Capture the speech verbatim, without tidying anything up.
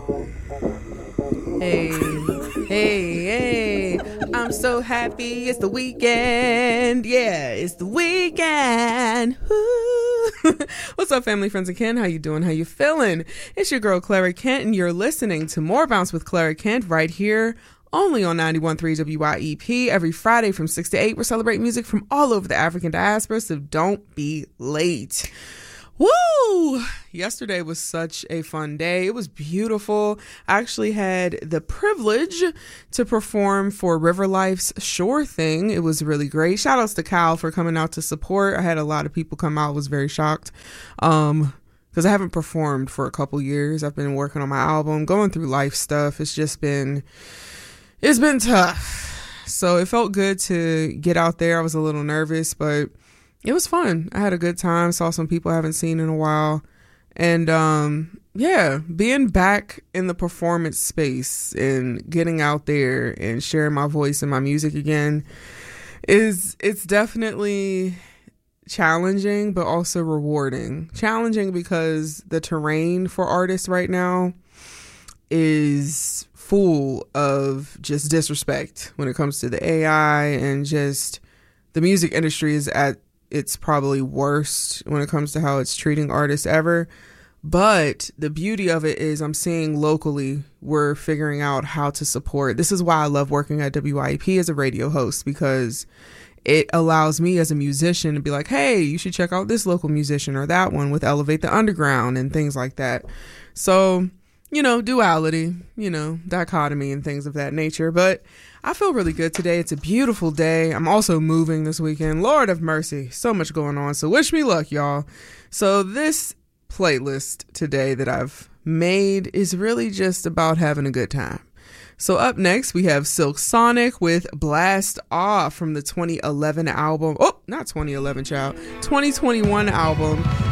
Hey, hey, hey, I'm so happy it's the weekend. Yeah, it's the weekend. Woo. What's up, family, friends, and kin? How you doing? How you feeling? It's your girl, Clara Kent, and you're listening to More Bounce with Clara Kent right here only on ninety-one point three W Y E P. Every Friday from six to eight, we're celebrating music from all over the African diaspora, so don't be late. Woo! Yesterday was such a fun day. It was beautiful. I actually had the privilege to perform for River Life's Sure Thing. It was really great. Shout outs to Kyle for coming out to support. I had a lot of people come out. I was very shocked. Um, because I haven't performed for a couple years. I've been working on my album, going through life stuff. It's just been, it's been tough. So it felt good to get out there. I was a little nervous, but it was fun. I had a good time. Saw some people I haven't seen in a while. And um, yeah, being back in the performance space and getting out there and sharing my voice and my music again is, it's definitely challenging, but also rewarding. Challenging because the terrain for artists right now is full of just disrespect when it comes to the A I, and just the music industry is at it's probably worst when it comes to how it's treating artists ever. But the beauty of it is I'm seeing locally we're figuring out how to support. This is why I love working at W Y E P as a radio host, because it allows me as a musician to be like, hey, you should check out this local musician or that one with Elevate the Underground and things like that. So, you know, duality, you know, dichotomy and things of that nature. But I feel really good today. It's a beautiful day. I'm also moving this weekend. Lord have mercy. So much going on. So wish me luck, y'all. So this playlist today that I've made is really just about having a good time. So up next, we have Silk Sonic with Blast Off from the twenty eleven album. Oh, not twenty eleven, child. twenty twenty-one album,